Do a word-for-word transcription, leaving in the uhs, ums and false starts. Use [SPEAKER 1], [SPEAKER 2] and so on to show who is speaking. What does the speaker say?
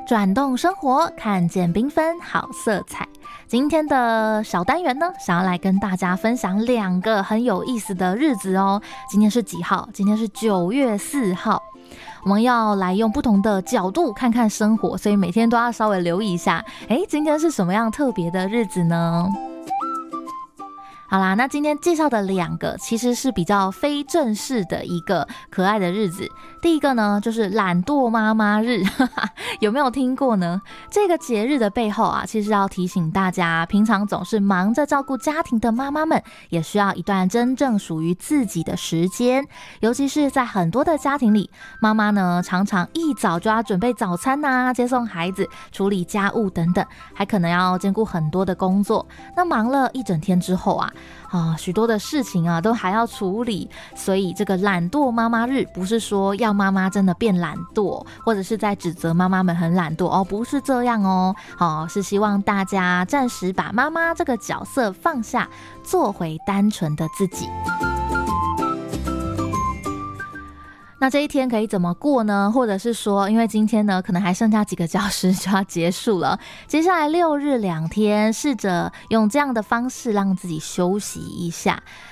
[SPEAKER 1] 转动生活，看见缤纷好色彩。今天的小单元呢，想要来跟大家分享两个很有意思的日子哦。今天是几号？今天是九月四号。我们要来用不同的角度看看生活，所以每天都要稍微留意一下，诶，今天是什么样特别的日子呢？好啦，那今天介绍的两个其实是比较非正式的一个可爱的日子。第一个呢，就是懒惰妈妈日有没有听过呢？这个节日的背后啊，其实要提醒大家，平常总是忙着照顾家庭的妈妈们，也需要一段真正属于自己的时间。尤其是在很多的家庭里，妈妈呢常常一早就要准备早餐啊，接送孩子，处理家务等等，还可能要兼顾很多的工作。那忙了一整天之后啊啊，许多的事情啊都还要处理，所以这个懒惰妈妈日不是说要妈妈真的变懒惰，或者是在指责妈妈们很懒惰哦，不是这样哦，哦，是希望大家暂时把妈妈这个角色放下，做回单纯的自己。那这一天可以怎么过呢？或者是说，因为今天呢可能还剩下几个小时就要结束了，接下来六日两天试着用这样的方式让自己休息一下。